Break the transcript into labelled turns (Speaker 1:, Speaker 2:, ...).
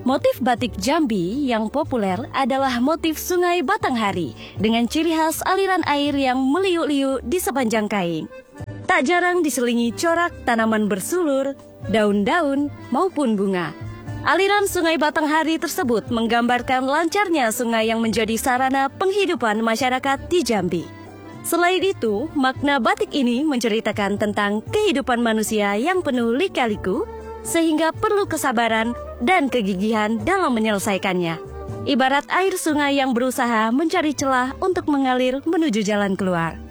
Speaker 1: Motif batik Jambi yang populer adalah motif Sungai Batanghari dengan ciri khas aliran air yang meliuk-liuk di sepanjang kain. Tak jarang diselingi corak tanaman bersulur, daun-daun, maupun bunga. Aliran Sungai Batanghari tersebut menggambarkan lancarnya sungai yang menjadi sarana penghidupan masyarakat di Jambi. Selain itu, makna batik ini menceritakan tentang kehidupan manusia yang penuh lika-liku, sehingga perlu kesabaran dan kegigihan dalam menyelesaikannya. Ibarat air sungai yang berusaha mencari celah untuk mengalir menuju jalan keluar.